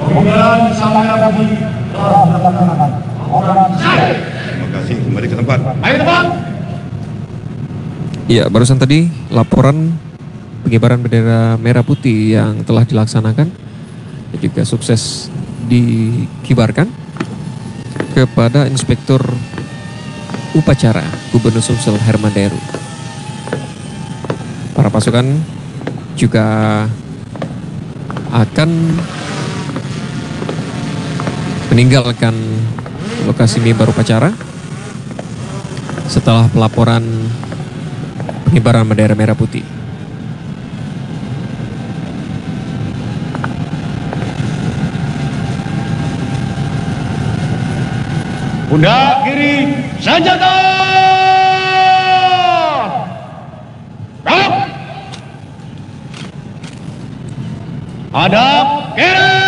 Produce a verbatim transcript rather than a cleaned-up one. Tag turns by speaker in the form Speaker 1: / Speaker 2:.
Speaker 1: Kemudian sama lagi telah dilaksanakan. Orang saya.
Speaker 2: Terima kasih, kembali ke tempat.
Speaker 1: Ayo teman.
Speaker 3: Ya, barusan tadi laporan pengibaran bendera merah putih yang telah dilaksanakan dan juga sukses dikibarkan kepada Inspektur Upacara Gubernur Sumsel Herman Deru. Para pasukan juga akan meninggalkan lokasi mimbar upacara setelah pelaporan pengibaran bendera merah putih.
Speaker 1: Pundak kiri senjata. Hadap. Hadap kiri.